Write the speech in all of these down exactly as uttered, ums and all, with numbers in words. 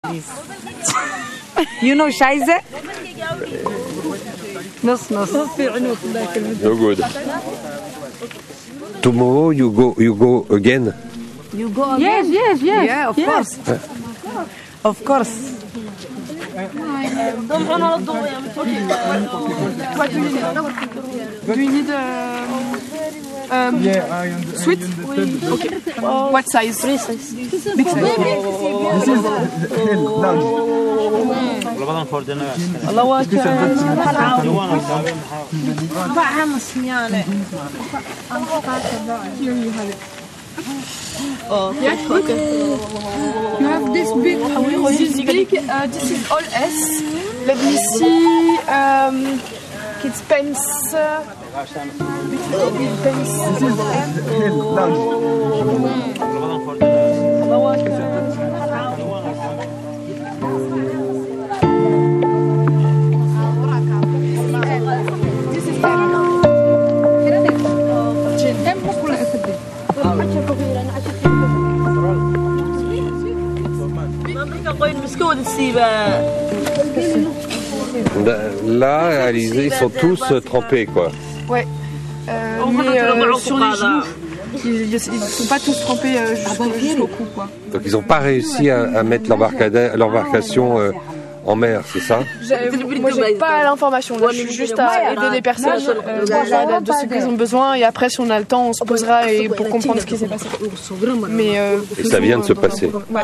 You know Scheiße? نص نص. No good. Tomorrow you go you go again? You go again? Yes, yes, yes. Yeah, of yes. course. Of course. What do you need? Do you need um, um, Yeah, I understand. sweet? Okay. What size? Big size. This is hell large. Here you have it. Yeah, okay. You have this big, this big, uh, this is all S. Let me see, um, kids pens, uh, pens. This is hell large. Là, Alizé, ils sont tous euh, trempés, quoi. Ouais. Euh, mais euh, sur les genoux, ils ne sont pas tous trempés euh, jusqu'au jusqu'au cou, quoi. Donc ils n'ont pas réussi à, à mettre l'embarcation euh, en mer, c'est ça? Moi, j'ai pas l'information. Là, je suis juste à aider les personnes euh, déjà de ce qu'ils ont besoin. Et après, si on a le temps, on se posera et pour comprendre ce qui s'est passé. Mais euh, Et ça vient de se passer. Ouais.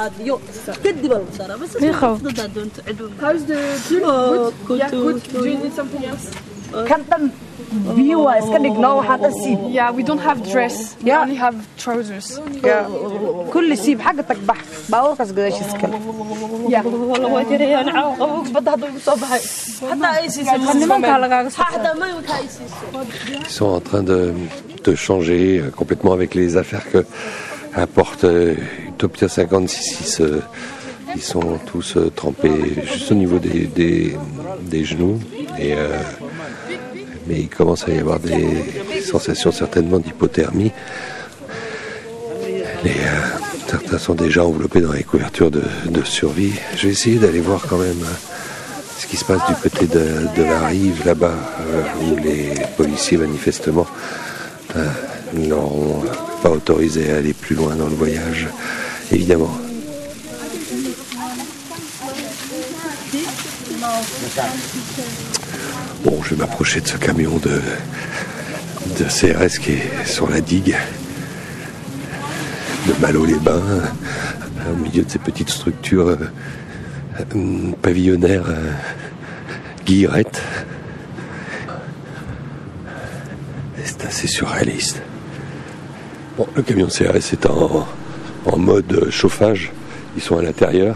How's the pool? Good? Yeah, good. Do you need something else? Yeah, we don't have dress. We only have trousers. Yeah. كل سيب حاجتك بحر. باوركس قداش يسكن. Yeah. Ils sont en train de, de changer euh, complètement avec les affaires que apporte euh, Utopia cinquante-six. Euh, ils sont tous euh, trempés juste au niveau des, des, des genoux. Et, euh, mais il commence à y avoir des sensations certainement d'hypothermie. Les, euh, certains sont déjà enveloppés dans les couvertures de, de survie. Je vais essayer d'aller voir quand même euh, ce qui se passe du côté de, de la rive là-bas, euh, où les policiers manifestement euh, ne leur ont pas autorisé à aller plus loin dans le voyage, évidemment. Bon, je vais m'approcher de ce camion de, de C R S qui est sur la digue de Malo-les-Bains, au milieu de ces petites structures euh, euh, pavillonnaires euh, guillerettes. C'est assez surréaliste. Bon, le camion C R S est en, en mode chauffage, ils sont à l'intérieur.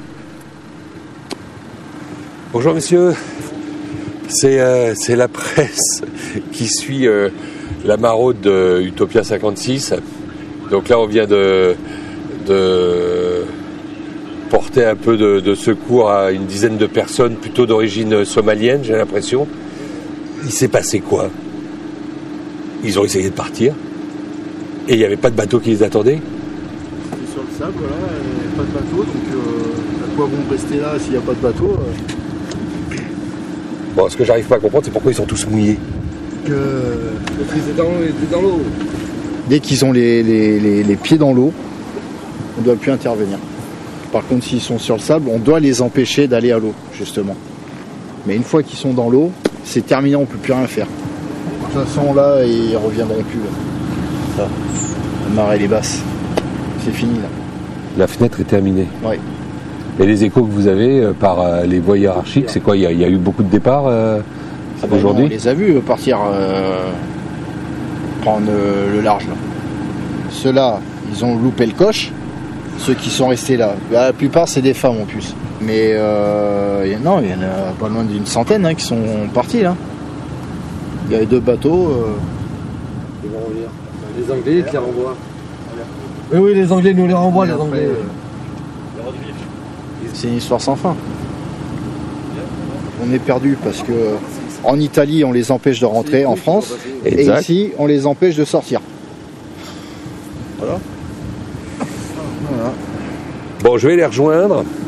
Bonjour messieurs, c'est euh, c'est la presse qui suit euh, la maraude de Utopia cinquante-six. Donc là on vient de, de porter un peu de, de secours à une dizaine de personnes plutôt d'origine somalienne, j'ai l'impression. Il s'est passé quoi? Ils ont essayé de partir et il n'y avait pas de bateau qui les attendait? Sur le sable, voilà, et pas de bateau, donc euh, à quoi bon rester là s'il n'y a pas de bateau euh... Bon, ce que j'arrive pas à comprendre, c'est pourquoi ils sont tous mouillés. Que... Parce qu'ils étaient dans, dans l'eau. Dès qu'ils ont les, les, les, les pieds dans l'eau, on ne doit plus intervenir. Par contre, s'ils sont sur le sable, on doit les empêcher d'aller à l'eau, justement. Mais une fois qu'ils sont dans l'eau, c'est terminé, on ne peut plus rien faire. De toute façon, là, ils ne reviendront plus. Là. Ça, la marée est basse. C'est fini, là. La fenêtre est terminée. Oui. Et les échos que vous avez euh, par euh, les voies hiérarchiques, c'est quoi? Il y, y a eu beaucoup de départs euh, ah ben aujourd'hui? On les a vus partir euh, prendre euh, le large. Là. Ceux-là, ils ont loupé le coche. Ceux qui sont restés là, la plupart, c'est des femmes en plus. Mais euh, y a, non, il y en a pas loin d'une centaine hein, qui sont partis là. Il y avait deux bateaux. Euh... Ils vont revenir. Les Anglais, ils les renvoient. Oui, oui, les Anglais nous les renvoient, les Anglais. Euh... C'est une histoire sans fin. On est perdu parce que en Italie, on les empêche de rentrer en France, exact. Et ici, on les empêche de sortir. Voilà. Voilà. Bon, je vais les rejoindre.